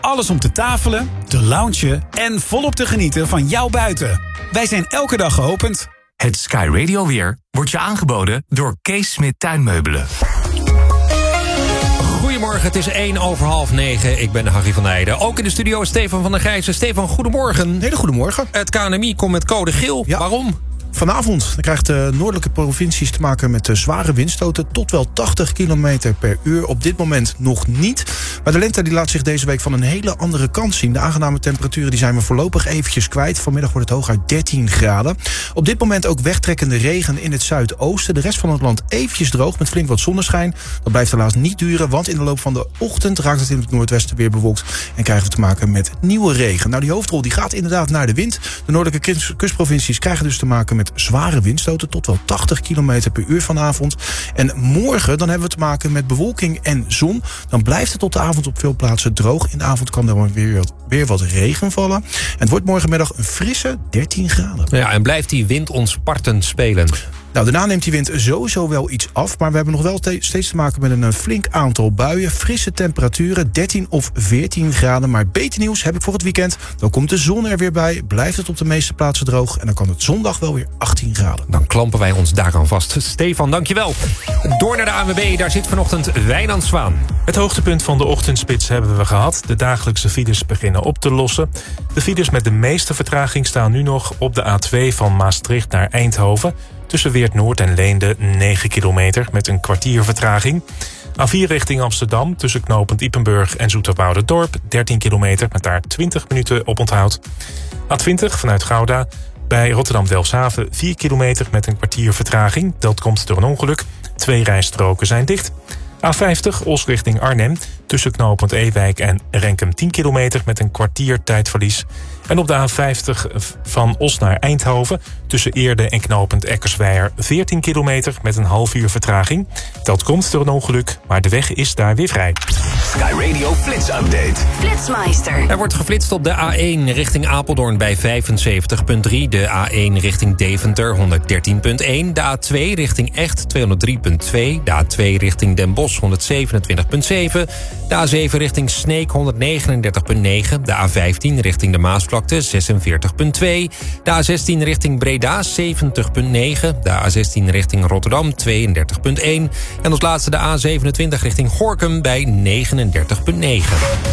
Alles om te tafelen, te loungen en volop te genieten van jouw buiten. Wij zijn elke dag geopend. Het Sky Radio weer wordt je aangeboden door Kees Smit Tuinmeubelen. Goedemorgen, het is 9:01. Ik ben Harry van Eijden. Ook in de studio is Stefan van der Gijzen. Stefan, goedemorgen. Hele goedemorgen. Het KNMI komt met code geel. Ja. Waarom? Vanavond dan krijgt de noordelijke provincies te maken met zware windstoten tot wel 80 km per uur. Op dit moment nog niet. Maar de lente die laat zich deze week van een hele andere kant zien. De aangename temperaturen die zijn we voorlopig eventjes kwijt. Vanmiddag wordt het hooguit 13 graden. Op dit moment ook wegtrekkende regen in het zuidoosten. De rest van het land eventjes droog met flink wat zonneschijn. Dat blijft helaas niet duren, want in de loop van de ochtend raakt het in het noordwesten weer bewolkt. En krijgen we te maken met nieuwe regen. Nou, die hoofdrol die gaat inderdaad naar de wind. De noordelijke kustprovincies krijgen dus te maken met zware windstoten tot wel 80 km per uur vanavond. En morgen dan hebben we te maken met bewolking en zon. Dan blijft het tot de avond op veel plaatsen droog. In de avond kan er weer wat regen vallen. En het wordt morgenmiddag een frisse 13 graden. Ja, en blijft die wind ons parten spelen? Nou, daarna neemt die wind sowieso wel iets af. Maar we hebben nog wel steeds te maken met een flink aantal buien. Frisse temperaturen, 13 of 14 graden. Maar beter nieuws heb ik voor het weekend. Dan komt de zon er weer bij. Blijft het op de meeste plaatsen droog. En dan kan het zondag wel weer 18 graden. Dan klampen wij ons daaraan vast. Stefan, dankjewel. Door naar de ANWB. Daar zit vanochtend Wijnand Zwaan. Het hoogtepunt van de ochtendspits hebben we gehad. De dagelijkse files beginnen op te lossen. De files met de meeste vertraging staan nu nog op de A2 van Maastricht naar Eindhoven. Tussen Weert-Noord en Leende 9 kilometer met een kwartier vertraging. A4 richting Amsterdam tussen knooppunt Ypenburg en Zoeterwoude-Dorp 13 kilometer met daar 20 minuten op onthoud. A20 vanuit Gouda bij Rotterdam-Delfshaven 4 kilometer met een kwartier vertraging. Dat komt door een ongeluk. 2 rijstroken zijn dicht. A50 Os richting Arnhem tussen knooppunt Ewijk en Renkum 10 kilometer met een kwartier tijdverlies. En op de A50 van Os naar Eindhoven tussen Eerde en knooppunt Eckersweijer 14 kilometer met een half uur vertraging. Dat komt door een ongeluk, maar de weg is daar weer vrij. Sky Radio Flits Update. Flitsmeister. Er wordt geflitst op de A1 richting Apeldoorn bij 75,3. De A1 richting Deventer 113,1. De A2 richting Echt 203,2. De A2 richting Den Bosch 127,7. De A7 richting Sneek 139,9. De A15 richting de Maasvlakte 46,2. De A16 richting Breda 70,9. De A16 richting Rotterdam 32,1. En als laatste de A27 richting Gorinchem bij 39,9.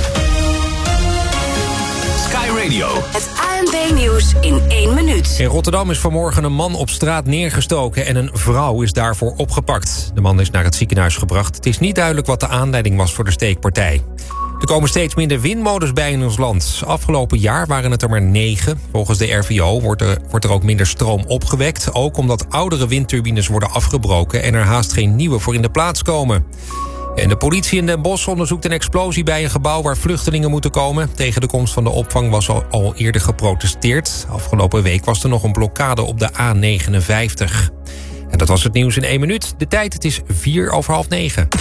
Sky Radio. Het ANB-nieuws in 1 minuut. In Rotterdam is vanmorgen een man op straat neergestoken en een vrouw is daarvoor opgepakt. De man is naar het ziekenhuis gebracht. Het is niet duidelijk wat de aanleiding was voor de steekpartij. Er komen steeds minder windmolens bij in ons land. Afgelopen jaar waren het er maar 9. Volgens de RVO wordt er ook minder stroom opgewekt. Ook omdat oudere windturbines worden afgebroken en er haast geen nieuwe voor in de plaats komen. En de politie in Den Bosch onderzoekt een explosie bij een gebouw waar vluchtelingen moeten komen. Tegen de komst van de opvang was al eerder geprotesteerd. Afgelopen week was er nog een blokkade op de A59. En dat was het nieuws in 1 minuut. De tijd, het is 9:04.